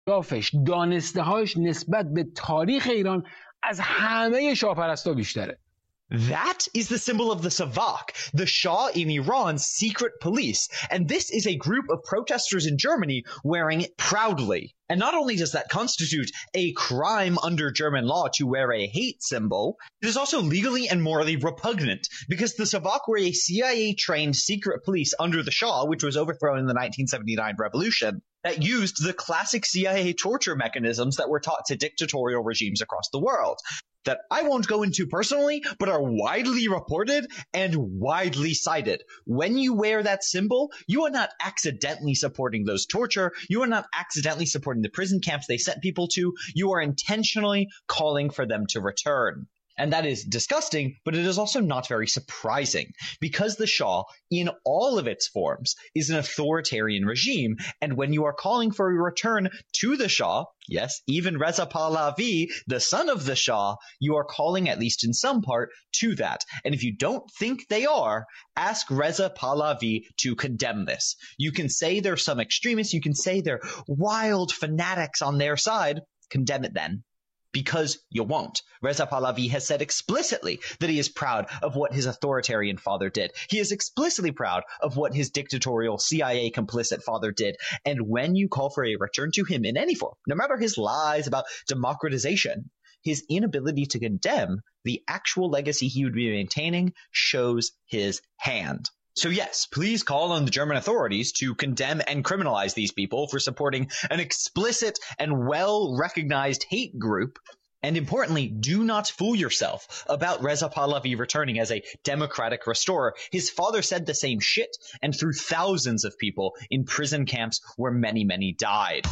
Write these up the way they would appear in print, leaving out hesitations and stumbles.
اختلافش، دانسته‌هاش نسبت به تاریخ ایران از همه شاهپرستا بیشتره. That is the symbol of the Savak, the Shah in Iran's secret police. And this is a group of protesters in Germany wearing it proudly. And not only does that constitute a crime under German law to wear a hate symbol, it is also legally and morally repugnant because the Savak were a CIA-trained secret police under the Shah, which was overthrown in the 1979 revolution, that used the classic CIA torture mechanisms that were taught to dictatorial regimes across the world. That I won't go into personally, but are widely reported and widely cited. When you wear that symbol, you are not accidentally supporting those torture. You are not accidentally supporting the prison camps they sent people to. You are intentionally calling for them to return. And that is disgusting, but it is also not very surprising because the Shah, in all of its forms, is an authoritarian regime. And when you are calling for a return to the Shah, yes, even Reza Pahlavi, the son of the Shah, you are calling, at least in some part, to that. And if you don't think they are, ask Reza Pahlavi to condemn this. You can say they're some extremists, you can say they're wild fanatics on their side, condemn it then. Because you won't. Reza Pahlavi has said explicitly that he is proud of what his authoritarian father did. He is explicitly proud of what his dictatorial CIA complicit father did. And when you call for a return to him in any form, no matter his lies about democratization, his inability to condemn the actual legacy he would be maintaining shows his hand. So yes, please call on the German authorities to condemn and criminalize these people for supporting an explicit and well-recognized hate group. And importantly, do not fool yourself about Reza Pahlavi returning as a democratic restorer. His father said the same shit and threw thousands of people in prison camps where many, many died.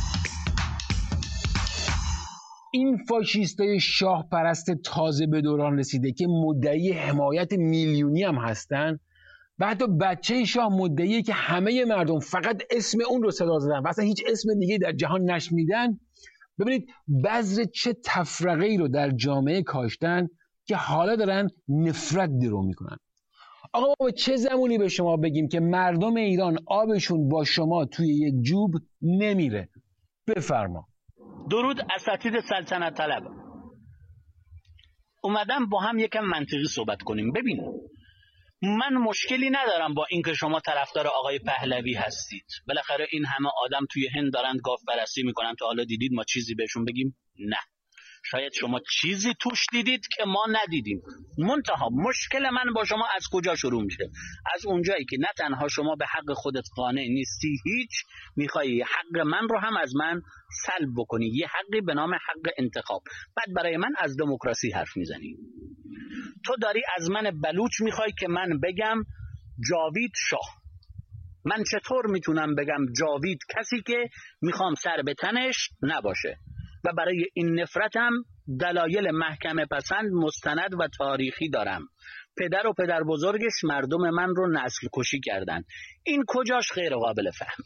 این فاشیستای شاه پرست تازه به دوران رسیده که مدعی حمایت میلیونی هم هستن و حتی بچه شاه مدعیه که همه مردم فقط اسم اون رو صدا زدن و اصلا هیچ اسم دیگه در جهان نشنیدن. ببینید بذر چه تفرقه‌ای رو در جامعه کاشتن که حالا دارن نفرت درو میکنن. آقا ما به چه زمانی به شما بگیم که مردم ایران آبشون با شما توی یک جوب نمیره؟ بفرما. درود اساتید سلطنت طلب. اومدم با هم یکم منطقی صحبت کنیم. ببین من مشکلی ندارم با اینکه شما طرفدار آقای پهلوی هستید. بالاخره این همه آدم توی هند دارن گاو پرستی میکنن. تا حالا دیدید ما چیزی بهشون بگیم؟ نه. شاید شما چیزی توش دیدید که ما ندیدیم. منتها مشکل من با شما از کجا شروع میشه؟ از اونجایی که نه تنها شما به حق خودت قانع نیستی، هیچ میخوایی حق من رو هم از من سلب بکنی، یه حقی به نام حق انتخاب. بعد برای من از دموکراسی حرف میزنی. تو داری از من بلوچ میخوای که من بگم جاوید شاه. من چطور میتونم بگم جاوید کسی که میخوام سر به تنش نباشه؟ و برای این نفرتم دلایل محکمه پسند مستند و تاریخی دارم. پدر و پدر بزرگش مردم من رو نسل کشی کردن. این کجاش غیر قابل فهم؟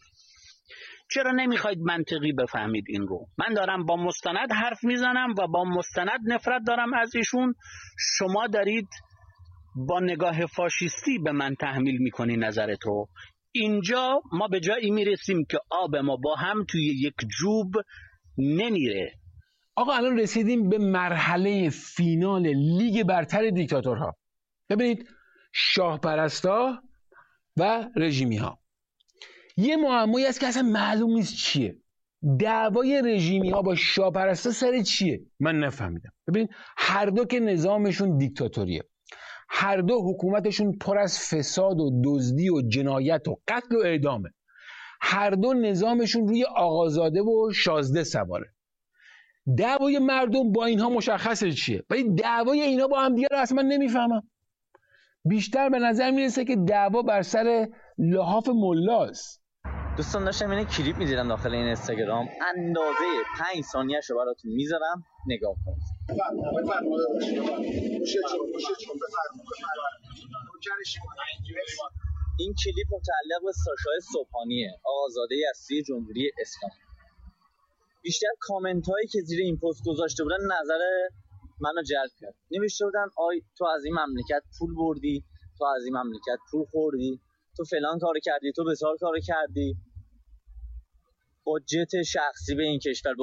چرا نمیخواید منطقی بفهمید این رو؟ من دارم با مستند حرف میزنم و با مستند نفرت دارم از ایشون. شما دارید با نگاه فاشیستی به من تحمیل میکنی نظرتو. اینجا ما به جایی میرسیم که آب ما با هم توی یک جوب نمیره. آقا الان رسیدیم به مرحله فینال لیگ برتر دیکتاتورها. ببینید شاه پرستا و رژیمی ها یه معمایی هست که اصلا معلوم نیست چیه. دعوای رژیمی ها با شاه پرستا سر چیه؟ من نفهمیدم. ببینید هر دو که نظامشون دیکتاتوریه، هر دو حکومتشون پر از فساد و دزدی و جنایت و قتل و اعدامه، هر دو نظامشون روی آقازاده و شازده سواره. دعوای مردم با اینها مشخصه چیه، ولی دعوای اینا با هم دیگه رو اصلا نمیفهمم. بیشتر به نظر میرسه که دعوا بر سر لحاف ملاست. دوستان داشتم اینه کلیپ میدیدم داخل این اینستاگرام، اندازه 5 ثانیه‌اش رو براتون میذارم نگاه کنید. این کلیپ متعلق به ساشای صبحانیه، آقازاده اصلی جمهوری اسلامی. بیشتر کامنت هایی که زیر این پست گذاشته بودن نظر منو جلب کرد. نوشته بودن آی تو از این مملکت پول بردی، تو از این مملکت پول خوردی، تو فلان کارو کردی، تو بسار کارو کردی. با جت شخصی به این کشور